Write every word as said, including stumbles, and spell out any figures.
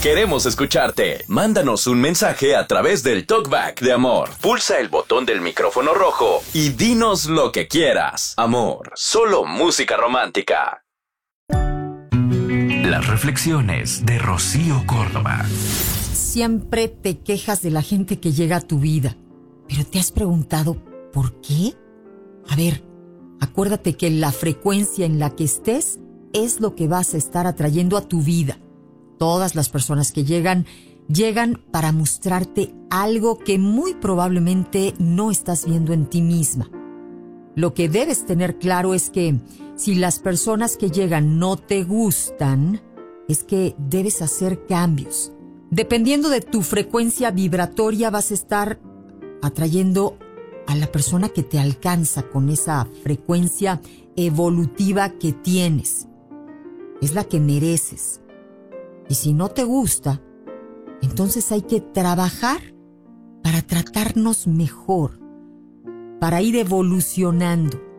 Queremos escucharte. Mándanos un mensaje a través del TalkBack de Amor. Pulsa el botón del micrófono rojo y dinos lo que quieras. Amor, solo música romántica. Las reflexiones de Rocío Córdoba. Siempre te quejas de la gente que llega a tu vida, pero ¿te has preguntado por qué? A ver, acuérdate que la frecuencia en la que estés es lo que vas a estar atrayendo a tu vida. Todas las personas que llegan, llegan para mostrarte algo que muy probablemente no estás viendo en ti misma. Lo que debes tener claro es que si las personas que llegan no te gustan, es que debes hacer cambios. Dependiendo de tu frecuencia vibratoria, vas a estar atrayendo a la persona que te alcanza con esa frecuencia evolutiva que tienes. Es la que mereces. Y si no te gusta, entonces hay que trabajar para tratarnos mejor, para ir evolucionando.